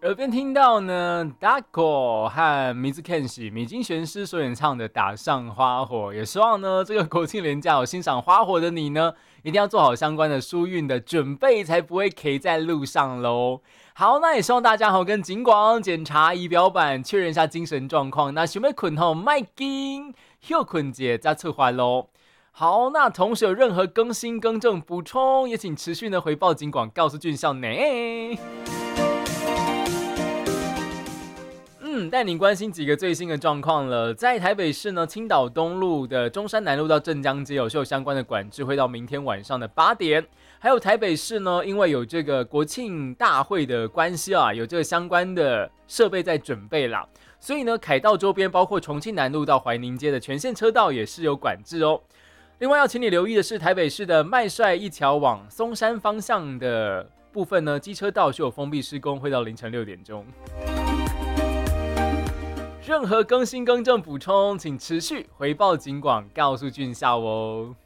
耳边听到呢 Dako 和 Mizukenshi 米津玄师所演唱的打上花火，也希望呢这个国庆连假有欣赏花火的你呢，一定要做好相关的疏运的准备，才不会 K 在路上咯。好，那也希望大家跟警广检查仪表板，确认一下精神状况。那想要困吼，卖紧休困者再策划咯。好，那同时有任何更新、更正、补充，也请持续呢回报警广，告诉俊孝呢。带您关心几个最新的状况了。在台北市呢，青岛东路的中山南路到镇江街有相关的管制，会到明天晚上的8点。还有台北市呢，因为有这个国庆大会的关系啊，有这个相关的设备在准备啦，所以呢，凯道周边包括重庆南路到怀宁街的全线车道也是有管制哦。另外要请你留意的是，台北市的麦帅一桥往松山方向的部分呢，机车道是有封闭施工，会到凌晨6点钟。任何更新、更正、补充，请持续回报警广，告诉俊孝哦。